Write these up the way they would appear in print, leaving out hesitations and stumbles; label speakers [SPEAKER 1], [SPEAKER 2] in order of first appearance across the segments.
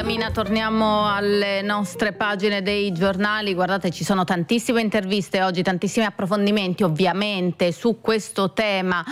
[SPEAKER 1] Mina, torniamo alle nostre pagine dei giornali. Guardate, ci sono tantissime interviste oggi, tantissimi approfondimenti ovviamente su questo tema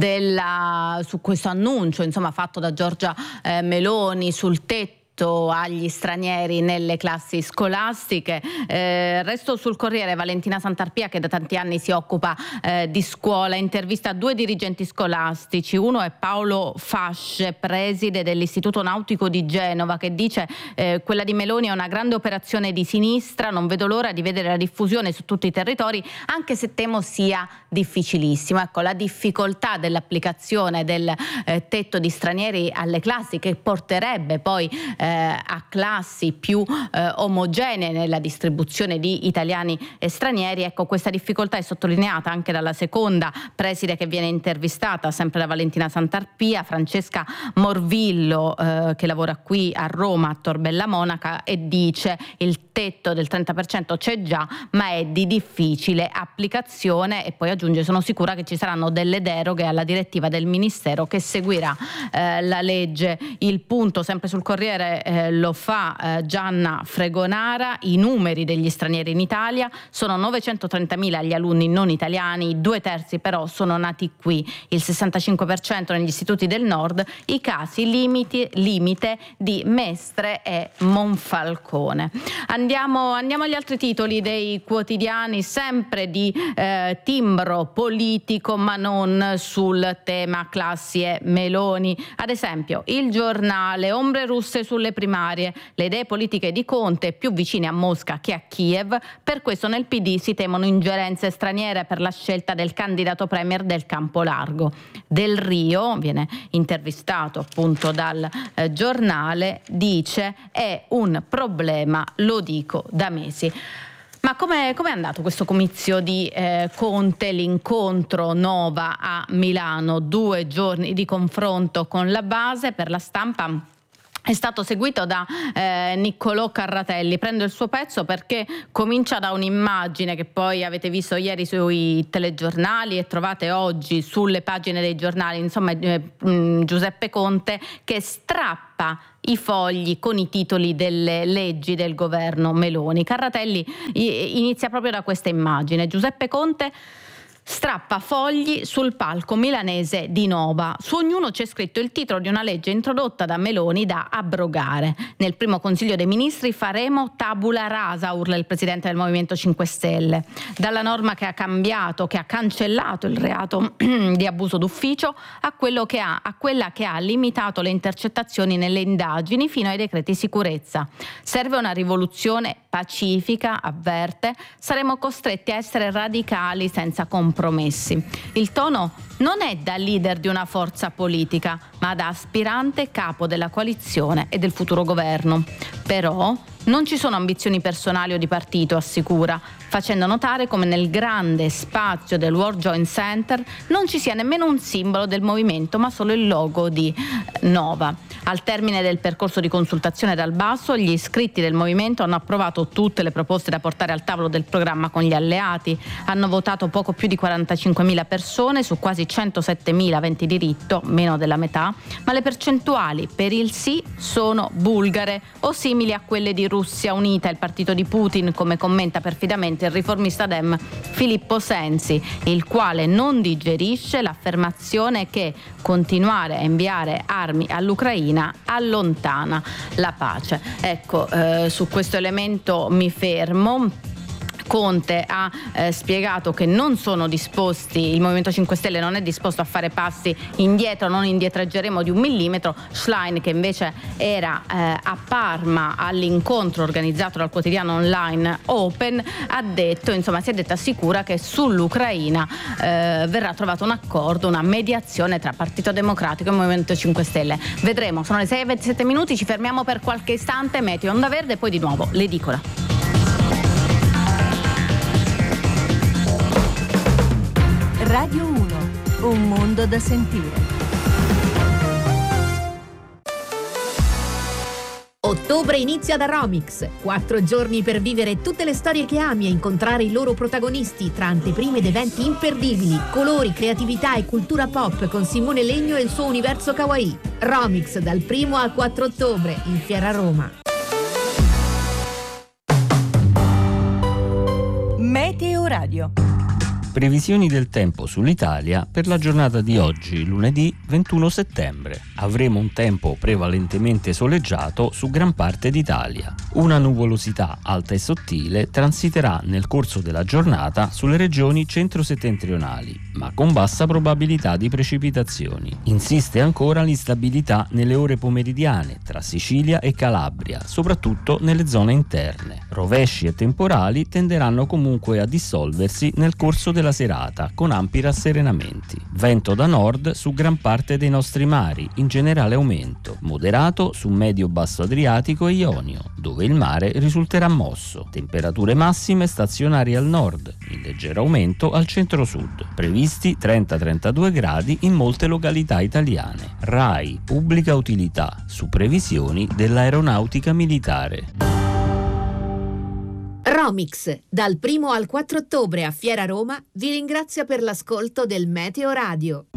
[SPEAKER 1] su questo annuncio insomma fatto da Giorgia Meloni sul tetto agli stranieri nelle classi scolastiche. Resto sul Corriere. Valentina Santarpia, che da tanti anni si occupa di scuola, intervista due dirigenti scolastici. Uno è Paolo Fasce, preside dell'Istituto Nautico di Genova, che dice quella di Meloni è una grande operazione di sinistra, non vedo l'ora di vedere la diffusione su tutti i territori, anche se temo sia difficilissimo. Ecco, la difficoltà dell'applicazione del tetto di stranieri alle classi, che porterebbe poi a classi più omogenee nella distribuzione di italiani e stranieri. Ecco, questa difficoltà è sottolineata anche dalla seconda preside che viene intervistata, sempre da Valentina Santarpia, Francesca Morvillo, che lavora qui a Roma, a Tor Bella Monaca, e dice il tetto del 30% c'è già, ma è di difficile applicazione, e poi aggiunge: sono sicura che ci saranno delle deroghe alla direttiva del Ministero che seguirà la legge. Il punto, sempre sul Corriere, lo fa Gianna Fregonara. I numeri degli stranieri in Italia sono 930.000 gli alunni non italiani, 2/3 però sono nati qui, il 65% negli istituti del nord, i casi limite di Mestre e Monfalcone. Andiamo agli altri titoli dei quotidiani, sempre di timbro politico, ma non sul tema classi e Meloni. Ad esempio, Il Giornale: ombre russe sulle primarie, le idee politiche di Conte più vicine a Mosca che a Kiev, per questo nel PD si temono ingerenze straniere per la scelta del candidato premier del campo largo. Del Rio, viene intervistato appunto dal Giornale, dice: è un problema, lo dico da mesi. Ma com'è andato questo comizio di Conte, l'incontro Nova a Milano? 2 giorni di confronto con la base. Per La Stampa è stato seguito da Niccolò Carratelli. Prendo il suo pezzo perché comincia da un'immagine che poi avete visto ieri sui telegiornali e trovate oggi sulle pagine dei giornali. Insomma, Giuseppe Conte che strappa i fogli con i titoli delle leggi del governo Meloni. Carratelli inizia proprio da questa immagine. Giuseppe Conte strappa fogli sul palco milanese di Nova. Su ognuno c'è scritto il titolo di una legge introdotta da Meloni da abrogare. Nel primo Consiglio dei Ministri faremo tabula rasa, urla il presidente del Movimento 5 Stelle. Dalla norma che ha cambiato, che ha cancellato il reato di abuso d'ufficio, a quella che ha limitato le intercettazioni nelle indagini fino ai decreti sicurezza. Serve una rivoluzione pacifica, avverte, saremo costretti a essere radicali senza compromessi. Il tono non è da leader di una forza politica, ma da aspirante capo della coalizione e del futuro governo. Però non ci sono ambizioni personali o di partito, assicura, facendo notare come nel grande spazio del World Joint Center non ci sia nemmeno un simbolo del movimento, ma solo il logo di Nova. Al termine del percorso di consultazione dal basso, gli iscritti del movimento hanno approvato tutte le proposte da portare al tavolo del programma con gli alleati. Hanno votato poco più di 45.000 persone su quasi 107.000 aventi diritto, meno della metà, ma le percentuali per il sì sono bulgare o simili a quelle di Russia Unita, il partito di Putin, come commenta perfidamente il riformista dem Filippo Sensi, il quale non digerisce l'affermazione che continuare a inviare armi all'Ucraina allontana la pace. Ecco, su questo elemento mi fermo. Conte ha spiegato che non sono disposti, il Movimento 5 Stelle non è disposto a fare passi indietro, non indietreggeremo di 1 millimetro. Schlein, che invece era a Parma all'incontro organizzato dal quotidiano online Open, si è detta sicura che sull'Ucraina verrà trovato un accordo, una mediazione tra Partito Democratico e Movimento 5 Stelle. Vedremo, sono le 6:27, ci fermiamo per qualche istante, meteo onda verde e poi di nuovo l'edicola.
[SPEAKER 2] Radio 1, un mondo da sentire. Ottobre inizia da Romix. 4 giorni per vivere tutte le storie che ami e incontrare i loro protagonisti tra anteprime ed eventi imperdibili, colori, creatività e cultura pop con Simone Legno e il suo universo kawaii. Romix dal 1 al 4 ottobre in Fiera Roma.
[SPEAKER 3] Meteo Radio.
[SPEAKER 4] Previsioni del tempo sull'Italia per la giornata di oggi, lunedì 21 settembre. Avremo un tempo prevalentemente soleggiato su gran parte d'Italia. Una nuvolosità alta e sottile transiterà nel corso della giornata sulle regioni centro-settentrionali, ma con bassa probabilità di precipitazioni. Insiste ancora l'instabilità nelle ore pomeridiane tra Sicilia e Calabria, soprattutto nelle zone interne. Rovesci e temporali tenderanno comunque a dissolversi nel corso della serata con ampi rasserenamenti. Vento da nord su gran parte dei nostri mari, in generale aumento, moderato su medio-basso Adriatico e Ionio, dove il mare risulterà mosso. Temperature massime stazionarie al nord, in leggero aumento al centro-sud. Previsti 30-32 gradi in molte località italiane. RAI Pubblica Utilità su previsioni dell'aeronautica militare.
[SPEAKER 2] Romix, dal 1 al 4 ottobre a Fiera Roma, vi ringrazia per l'ascolto del Meteo Radio.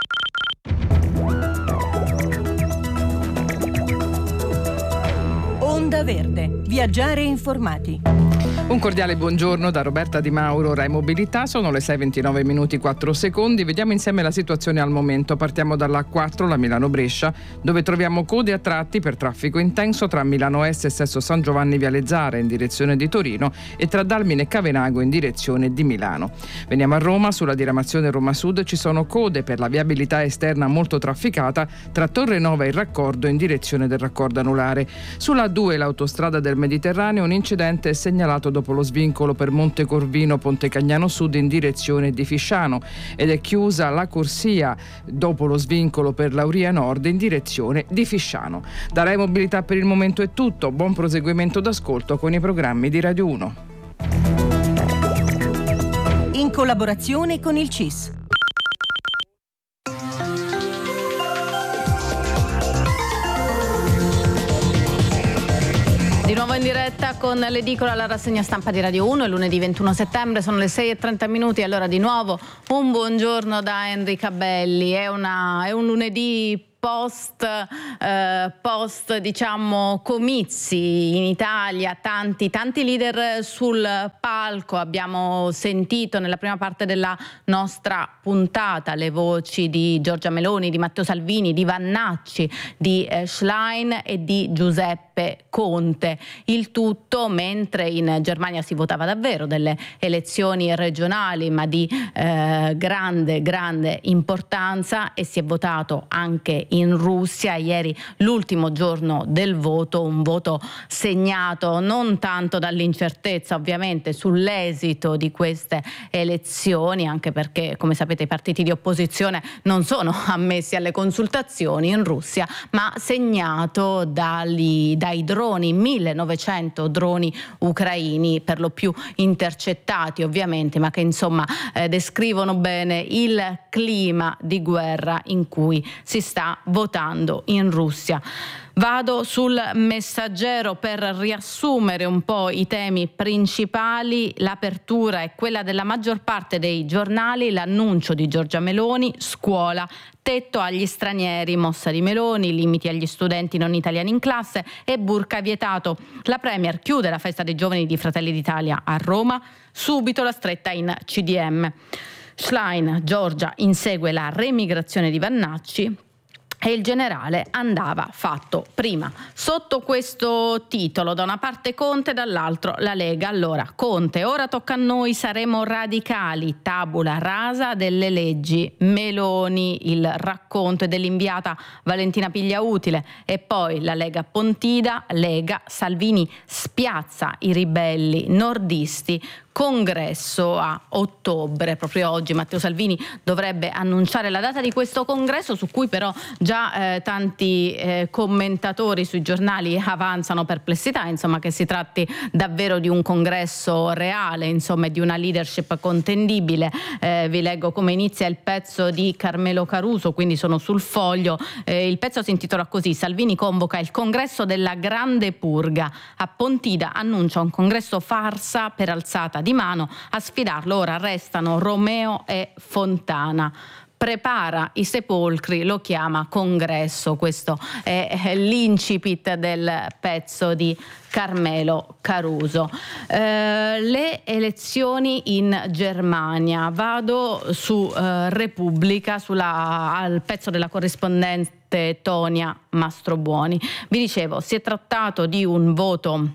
[SPEAKER 3] Onda Verde. Viaggiare informati.
[SPEAKER 5] Un cordiale buongiorno da Roberta Di Mauro, Rai Mobilità. Sono le 6:29 minuti 4 secondi. Vediamo insieme la situazione al momento. Partiamo dalla A4, la Milano-Brescia, dove troviamo code a tratti per traffico intenso tra Milano Est e Sesto San Giovanni Viale Zara in direzione di Torino e tra Dalmine e Cavenago in direzione di Milano. Veniamo a Roma, sulla diramazione Roma Sud ci sono code per la viabilità esterna molto trafficata tra Torre Nova e il raccordo in direzione del raccordo anulare. Sulla A2, l'autostrada del Mediterraneo, un incidente è segnalato dopo lo svincolo per Montecorvino Ponte Cagnano Sud in direzione di Fisciano ed è chiusa la corsia dopo lo svincolo per Lauria Nord in direzione di Fisciano. Da Rai Mobilità per il momento è tutto, buon proseguimento d'ascolto con i programmi di Radio 1.
[SPEAKER 3] In collaborazione con il CIS.
[SPEAKER 1] Di nuovo in diretta con l'edicola alla rassegna stampa di Radio 1, è lunedì 21 settembre, sono le 6:30 minuti, allora di nuovo un buongiorno da Enrica Belli, è un lunedì post diciamo comizi in Italia, tanti leader sul palco. Abbiamo sentito nella prima parte della nostra puntata le voci di Giorgia Meloni, di Matteo Salvini, di Vannacci, di Schlein e di Giuseppe Conte. Il tutto mentre in Germania si votava davvero delle elezioni regionali ma di grande importanza, e si è votato anche in Russia ieri, l'ultimo giorno del voto, un voto segnato non tanto dall'incertezza ovviamente sull'esito di queste elezioni, anche perché come sapete i partiti di opposizione non sono ammessi alle consultazioni in Russia, ma segnato dai droni, 1900 droni ucraini, per lo più intercettati ovviamente, ma che insomma descrivono bene il clima di guerra in cui si sta votando in Russia. Vado sul Messaggero per riassumere un po' i temi principali. L'apertura è quella della maggior parte dei giornali, l'annuncio di Giorgia Meloni, scuola, tetto agli stranieri, mossa di Meloni, limiti agli studenti non italiani in classe e burka vietato. La Premier chiude la festa dei giovani di Fratelli d'Italia a Roma, subito la stretta in CDM. Schlein, Giorgia insegue la remigrazione di Vannacci e il generale andava fatto prima. Sotto questo titolo, da una parte Conte, dall'altro la Lega. Allora, Conte, ora tocca a noi, saremo radicali, tabula rasa delle leggi. Meloni, il racconto è dell'inviata Valentina Pigliautile. E poi la Lega Pontida, Lega, Salvini spiazza i ribelli nordisti. Congresso a ottobre. Proprio oggi Matteo Salvini dovrebbe annunciare la data di questo congresso, su cui però già tanti commentatori sui giornali avanzano perplessità, insomma, che si tratti davvero di un congresso reale, insomma, di una leadership contendibile. Vi leggo come inizia il pezzo di Carmelo Caruso, quindi sono sul Foglio. Il pezzo si intitola così: Salvini convoca il congresso della grande purga. A Pontida annuncia un congresso farsa per alzata di mano. A sfidarlo ora restano Romeo e Fontana. prepara i sepolcri, lo chiama congresso. Questo è l'incipit del pezzo di Carmelo Caruso. Le elezioni in Germania. Vado su Repubblica, al pezzo della corrispondente Tonia Mastrobuoni. Vi dicevo, si è trattato di un voto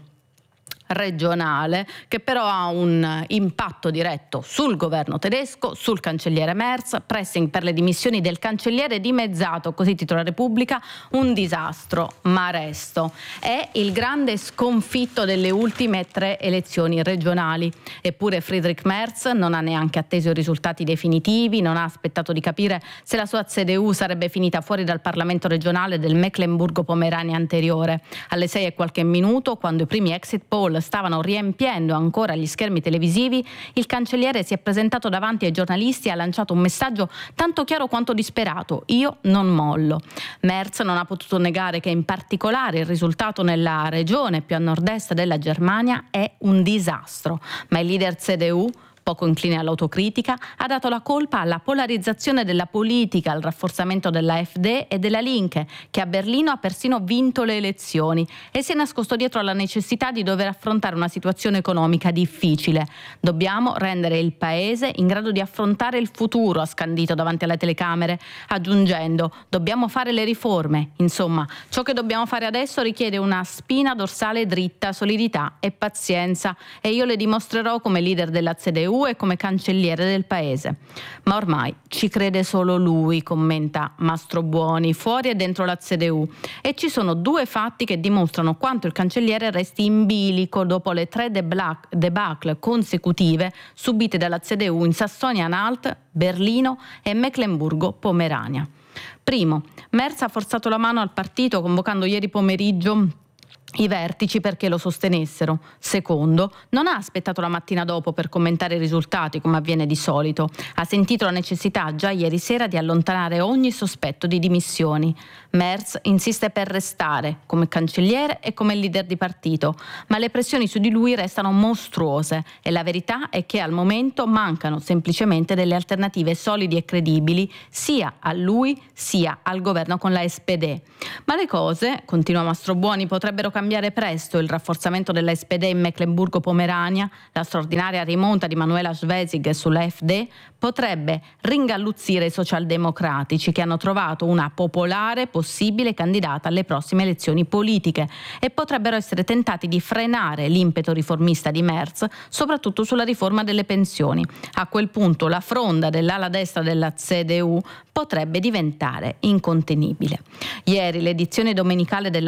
[SPEAKER 1] regionale che però ha un impatto diretto sul governo tedesco, sul cancelliere Merz. Pressing per le dimissioni del cancelliere dimezzato, così titola Repubblica, un disastro ma resto. È il grande sconfitto delle ultime 3 elezioni regionali. Eppure Friedrich Merz non ha neanche atteso i risultati definitivi, non ha aspettato di capire se la sua CDU sarebbe finita fuori dal Parlamento regionale del Mecklenburgo-Pomerania anteriore. Alle 6 e qualche minuto, quando i primi exit poll stavano riempiendo ancora gli schermi televisivi, il cancelliere si è presentato davanti ai giornalisti e ha lanciato un messaggio tanto chiaro quanto disperato: io non mollo. Merz non ha potuto negare che in particolare il risultato nella regione più a nord-est della Germania è un disastro, ma il leader CDU, poco incline all'autocritica, ha dato la colpa alla polarizzazione della politica, al rafforzamento della AfD e della Linke, che a Berlino ha persino vinto le elezioni, e si è nascosto dietro alla necessità di dover affrontare una situazione economica difficile. Dobbiamo rendere il paese in grado di affrontare il futuro, ha scandito davanti alle telecamere, aggiungendo: dobbiamo fare le riforme. Insomma, ciò che dobbiamo fare adesso richiede una spina dorsale dritta, solidità e pazienza, e io le dimostrerò come leader della CDU e come cancelliere del paese. Ma ormai ci crede solo lui, commenta Mastrobuoni, fuori e dentro la CDU. E ci sono 2 fatti che dimostrano quanto il cancelliere resti in bilico dopo le 3 debacle consecutive subite dalla CDU in Sassonia-Anhalt, Berlino e Mecklenburgo-Pomerania. Primo, Merz ha forzato la mano al partito convocando ieri pomeriggio i vertici perché lo sostenessero. Secondo, non ha aspettato la mattina dopo per commentare i risultati come avviene di solito. Ha sentito la necessità già ieri sera di allontanare ogni sospetto di dimissioni. Merz insiste per restare come cancelliere e come leader di partito, ma le pressioni su di lui restano mostruose e la verità è che al momento mancano semplicemente delle alternative solidi e credibili sia a lui sia al governo con la SPD. Ma le cose, continua Mastrobuoni, potrebbero cambiare presto. Il rafforzamento della SPD in Mecklenburgo-Pomerania, la straordinaria rimonta di Manuela Schwesig sulla AfD potrebbe ringalluzzire i socialdemocratici, che hanno trovato una popolare possibile candidata alle prossime elezioni politiche, e potrebbero essere tentati di frenare l'impeto riformista di Merz, soprattutto sulla riforma delle pensioni. A quel punto la fronda dell'ala destra della CDU potrebbe diventare incontenibile. Ieri l'edizione domenicale della